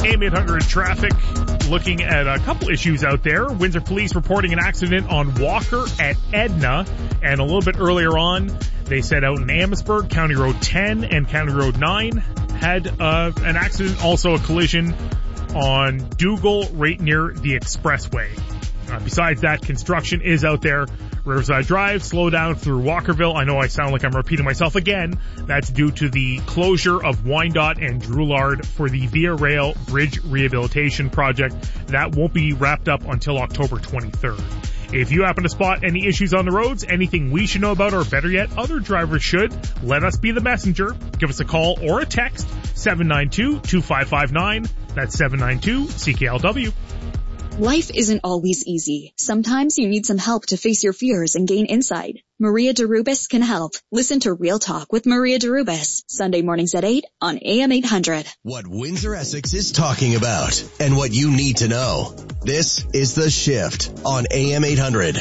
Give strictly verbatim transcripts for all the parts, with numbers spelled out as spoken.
A M eight hundred traffic, looking at a couple issues out there. Windsor Police reporting an accident on Walker at Edna, and a little bit earlier on, they said out in Amherstburg, County Road ten and County Road nine had uh, an accident, also a collision on Dougal right near the expressway. Uh, besides that, construction is out there. Riverside Drive, slow down through Walkerville. I know I sound like I'm repeating myself again. That's due to the closure of Wyandotte and Drouillard for the Via Rail Bridge Rehabilitation Project. That won't be wrapped up until October twenty-third. If you happen to spot any issues on the roads, anything we should know about, or better yet, other drivers should, let us be the messenger. Give us a call or a text, seven nine two, two five five nine. That's seven nine two C K L W. Life isn't always easy. Sometimes you need some help to face your fears and gain insight. Maria DeRubis can help. Listen to Real Talk with Maria DeRubis, Sunday mornings at eight on A M eight hundred. What Windsor Essex is talking about and what you need to know. This is The Shift on A M eight hundred.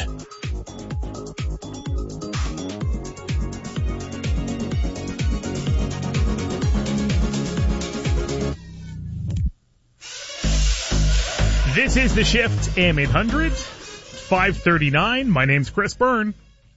This is The Shift, A M eight hundred, five thirty-nine. My name's Chris Byrne.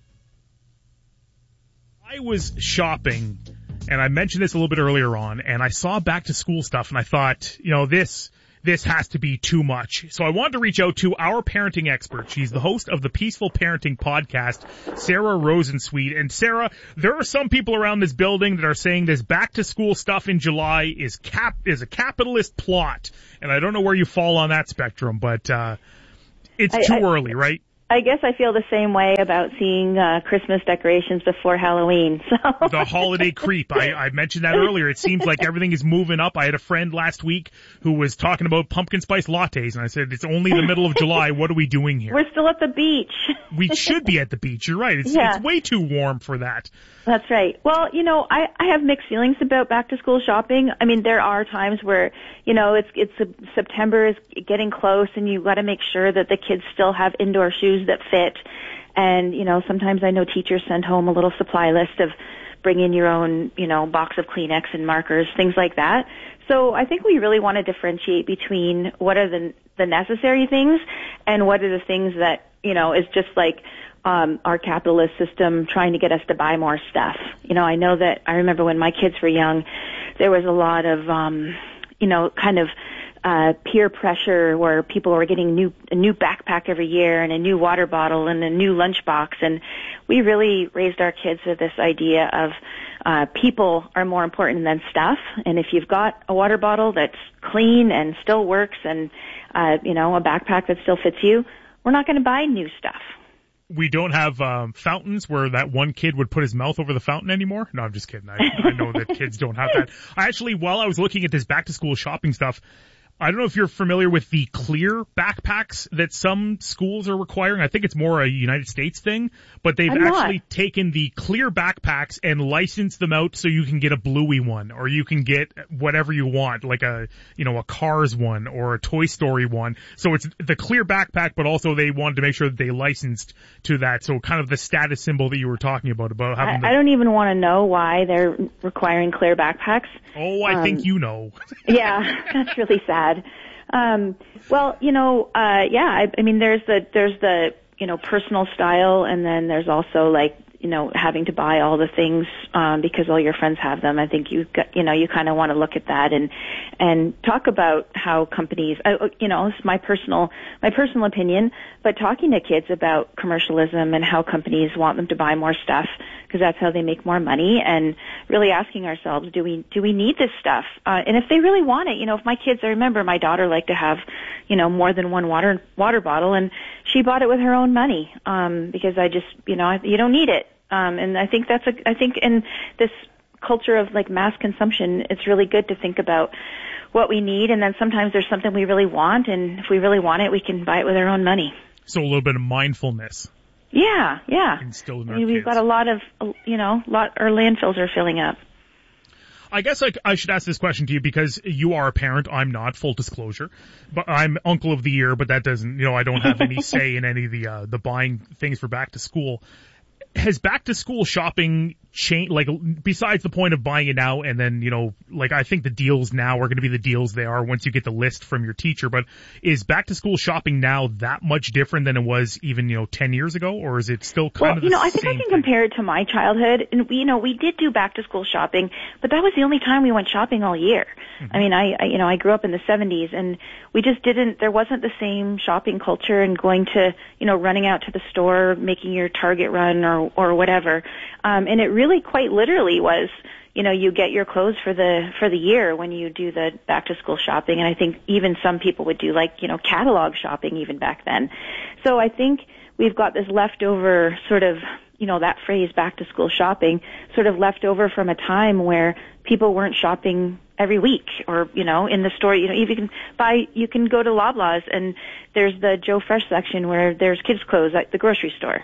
I was shopping, and I mentioned this a little bit earlier on, and I saw back to school stuff, and I thought, you know, this this has to be too much. So I wanted to reach out to our parenting expert. She's the host of the Peaceful Parenting podcast, Sarah Rosensweet. And Sarah, there are some people around this building that are saying this back to school stuff in July is cap is a capitalist plot. And I don't know where you fall on that spectrum, but uh it's I, too I, early, right? I guess I feel the same way about seeing uh, Christmas decorations before Halloween. So the holiday creep. I, I mentioned that earlier. It seems like everything is moving up. I had a friend last week who was talking about pumpkin spice lattes, and I said, it's only the middle of July. What are we doing here? We're still at the beach. We should be at the beach. You're right. It's, yeah. it's way too warm for that. That's right. Well, you know, I, I have mixed feelings about back to school shopping. I mean, there are times where, you know, it's it's a, September is getting close, and you got to make sure that the kids still have indoor shoes that fit. And, you know, sometimes I know teachers send home a little supply list of bring in your own, you know, box of Kleenex and markers, things like that. So I think we really want to differentiate between what are the the necessary things and what are the things that, you know, is just like um our capitalist system trying to get us to buy more stuff. You know, I know that I remember when my kids were young, there was a lot of, um, you know, kind of uh peer pressure where people were getting new a new backpack every year and a new water bottle and a new lunchbox, and we really raised our kids with this idea of uh people are more important than stuff, and if you've got a water bottle that's clean and still works and uh you know a backpack that still fits you, we're not going to buy new stuff. We don't have um, fountains where that one kid would put his mouth over the fountain anymore. No, I'm just kidding. I, I know that kids don't have that. I actually, while I was looking at this back to school shopping stuff, I don't know if you're familiar with the clear backpacks that some schools are requiring. I think it's more a United States thing, but they've I'm actually not. taken the clear backpacks and licensed them out so you can get a Bluey one, or you can get whatever you want, like a, you know, a Cars one or a Toy Story one. So it's the clear backpack, but also they wanted to make sure that they licensed to that. So kind of the status symbol that you were talking about, about having I, the... I don't even want to know why they're requiring clear backpacks. Oh, I um, think you know. Yeah, that's really sad. Um, well, you know, uh, yeah, I, I mean, there's the, there's the, you know, personal style, and then there's also like, you know, having to buy all the things, um, because all your friends have them. I think you got, you know, you kind of want to look at that and, and talk about how companies, uh, you know, it's my personal, my personal opinion, but talking to kids about commercialism and how companies want them to buy more stuff because that's how they make more money, and really asking ourselves, do we, do we need this stuff? Uh, and if they really want it, you know, if my kids, I remember my daughter liked to have, you know, more than one water, water bottle, and she bought it with her own money, um, because I just, you know, I, you don't need it. Um, and I think that's a, I think in this culture of like mass consumption, it's really good to think about what we need, and then sometimes there's something we really want, and if we really want it, we can buy it with our own money. So a little bit of mindfulness. Yeah, yeah. Instilled in our I mean, we've kids. got a lot of, you know, lot, our landfills are filling up. I guess I, I should ask this question to you because you are a parent. I'm not, full disclosure. But I'm uncle of the year, but that doesn't, you know, I don't have any say in any of the, uh, the buying things for back to school. Has back to school shopping change, like, besides the point of buying it now and then, you know, like, I think the deals now are going to be the deals they are once you get the list from your teacher, but is back to school shopping now that much different than it was even, you know, ten years ago, or is it still kind well, of the you know, I think I can thing? compare it to my childhood, and we, you know, we did do back to school shopping, but that was the only time we went shopping all year. Mm-hmm. I mean, I, I, you know, I grew up in the seventies, and we just didn't, there wasn't the same shopping culture and going to, you know, running out to the store, making your Target run or, or whatever. Um, and it really quite literally was, you know, you get your clothes for the, for the year when you do the back to school shopping. And I think even some people would do like, you know, catalog shopping even back then. So I think we've got this leftover sort of, you know, that phrase back to school shopping sort of left over from a time where people weren't shopping every week or, you know, in the store. You know, you can buy, you can go to Loblaws and there's the Joe Fresh section where there's kids' clothes at the grocery store.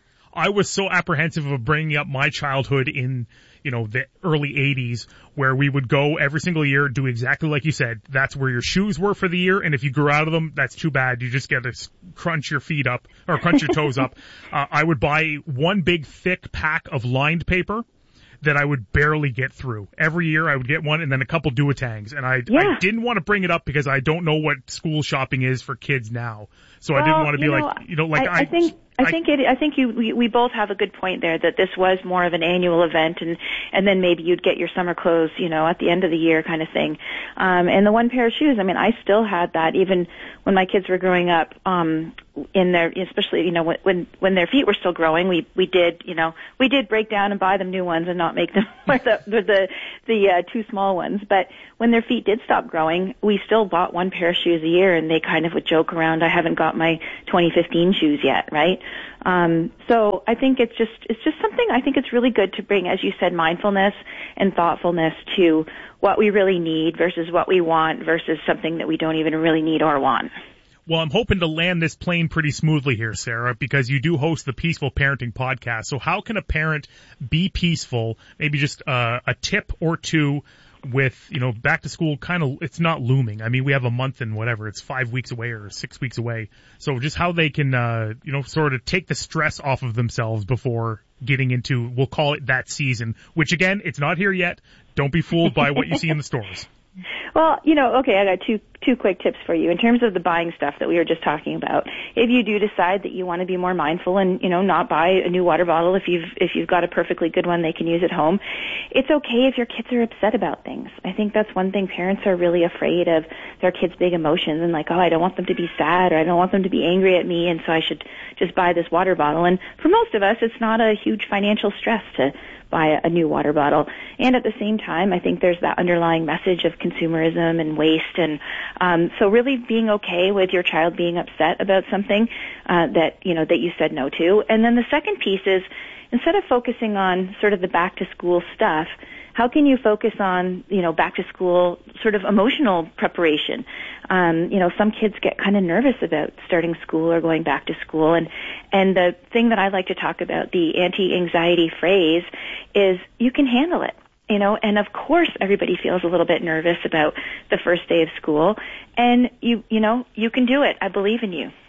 I was so apprehensive of bringing up my childhood in, you know, the early eighties where we would go every single year, do exactly like you said. That's where your shoes were for the year, and if you grew out of them, that's too bad. You just get to crunch your feet up or crunch your toes up. Uh, I would buy one big thick pack of lined paper that I would barely get through. Every year I would get one and then a couple Duotangs. And I, yeah. I didn't want to bring it up because I don't know what school shopping is for kids now. So well, I didn't want to be you know, like, you know, like I, I, I think, I think it, I think you, we, we both have a good point there that this was more of an annual event and, and then maybe you'd get your summer clothes, you know, at the end of the year kind of thing. Um, and the one pair of shoes, I mean, I still had that even when my kids were growing up, um, in their, especially, you know, when, when their feet were still growing, we, we did, you know, we did break down and buy them new ones and not make them wear the, the, the, the uh, two small ones. But when their feet did stop growing, we still bought one pair of shoes a year and they kind of would joke around, I haven't got my twenty fifteen shoes yet, right? Um, so I think it's just, it's just something, I think it's really good to bring, as you said, mindfulness and thoughtfulness to what we really need versus what we want versus something that we don't even really need or want. Well, I'm hoping to land this plane pretty smoothly here, Sarah, because you do host the Peaceful Parenting Podcast. So how can a parent be peaceful? Maybe just uh, a tip or two with, you know, back to school kind of, it's not looming. I mean, we have a month and whatever, it's five weeks away or six weeks away. So just how they can, uh, you know, sort of take the stress off of themselves before getting into, we'll call it that season, which again, it's not here yet. Don't be fooled by what you see in the stores. Well, you know, okay, I got two two quick tips for you. In terms of the buying stuff that we were just talking about, if you do decide that you want to be more mindful and, you know, not buy a new water bottle if you've if you've got a perfectly good one they can use at home, it's okay if your kids are upset about things. I think that's one thing parents are really afraid of, their kids' big emotions and like, oh, I don't want them to be sad or I don't want them to be angry at me and so I should just buy this water bottle. And for most of us, it's not a huge financial stress to buy a new water bottle. And at the same time, I think there's that underlying message of consumerism and waste. And um, so really being okay with your child being upset about something uh, that, you know, that you said no to. And then the second piece is, instead of focusing on sort of the back to school stuff, how can you focus on, you know, back to school sort of emotional preparation? Um, you know, some kids get kind of nervous about starting school or going back to school. And, and the thing that I like to talk about, the anti-anxiety phrase, is you can handle it. You know, and of course everybody feels a little bit nervous about the first day of school. And you, you know, you can do it. I believe in you.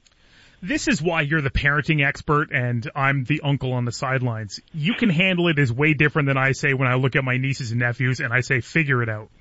This is why you're the parenting expert and I'm the uncle on the sidelines. You can handle it is way different than I say when I look at my nieces and nephews and I say, figure it out.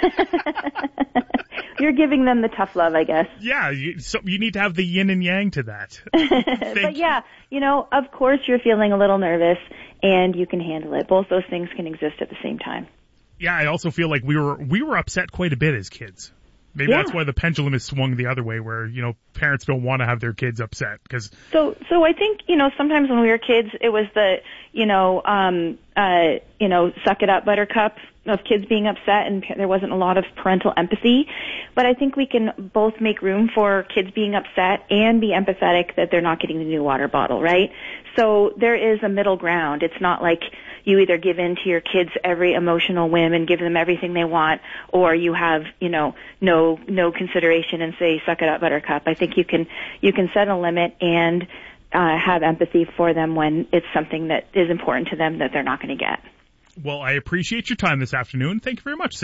You're giving them the tough love, I guess. Yeah, you, so you need to have the yin and yang to that. But yeah, you know, of course you're feeling a little nervous and you can handle it. Both those things can exist at the same time. Yeah, I also feel like we were we were upset quite a bit as kids. Maybe yeah. that's why the pendulum is swung the other way, where, you know, parents don't want to have their kids upset. Cause so, so I think, you know, sometimes when we were kids, it was the, you know, um, uh, you know, suck it up, buttercup, of kids being upset, and there wasn't a lot of parental empathy. But I think we can both make room for kids being upset and be empathetic that they're not getting the new water bottle, right? So there is a middle ground. It's not like you either give in to your kids' every emotional whim and give them everything they want, or you have, you know, no no consideration and say, suck it up, buttercup. I think you can you can set a limit and uh, have empathy for them when it's something that is important to them that they're not going to get. Well, I appreciate your time this afternoon. Thank you very much, Sarah.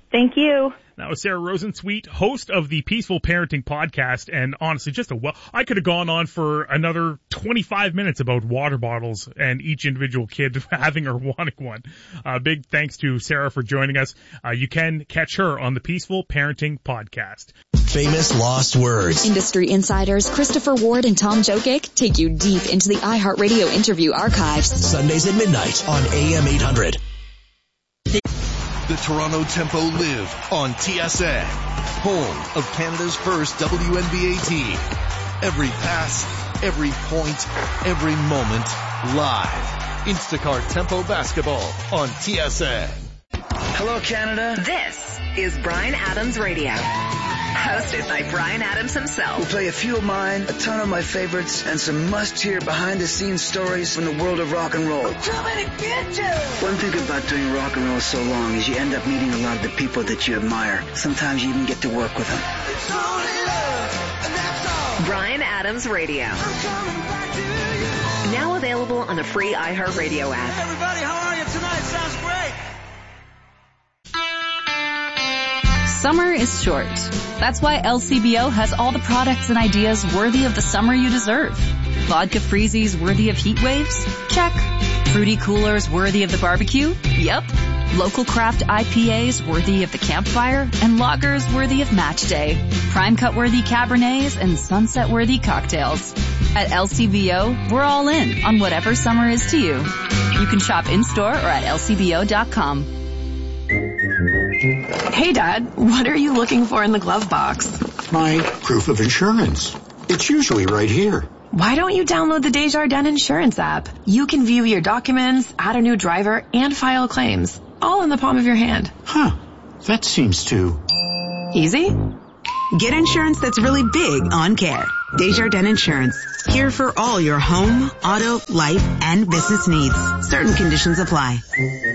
Thank you. That was Sarah Rosensweet, host of the Peaceful Parenting Podcast, and honestly, just a well, I could have gone on for another twenty-five minutes about water bottles and each individual kid having or wanting one. Uh, big thanks to Sarah for joining us. Uh, you can catch her on the Peaceful Parenting Podcast. Famous lost words. Industry insiders Christopher Ward and Tom Jokic take you deep into the iHeartRadio interview archives. Sundays at midnight on A M eight hundred. The Toronto Tempo live on T S N, home of Canada's first W N B A team. Every pass, every point, every moment, live. Instacart Tempo basketball on T S N. Hello, Canada. This is Bryan Adams Radio, hosted by Bryan Adams himself. We'll play a few of mine, a ton of my favorites, and some must-hear behind-the-scenes stories from the world of rock and roll. Too many bitches! One thing about doing rock and roll so long is you end up meeting a lot of the people that you admire. Sometimes you even get to work with them. It's only love, and that's all. Bryan Adams Radio. I'm coming back to you. Now available on the free iHeartRadio app. Hey everybody, how are you tonight? Sounds great. Summer is short. That's why L C B O has all the products and ideas worthy of the summer you deserve. Vodka freezies worthy of heat waves? Check. Fruity coolers worthy of the barbecue? Yep. Local craft I P As worthy of the campfire? And lagers worthy of match day. Prime cut worthy Cabernets and sunset worthy cocktails. At L C B O, we're all in on whatever summer is to you. You can shop in-store or at L C B O dot com. Hey, Dad, what are you looking for in the glove box? My proof of insurance. It's usually right here. Why don't you download the Desjardins Insurance app? You can view your documents, add a new driver, and file claims, all in the palm of your hand. Huh. That seems too... easy? Get insurance that's really big on care. Desjardins Insurance. Here for all your home, auto, life, and business needs. Certain conditions apply.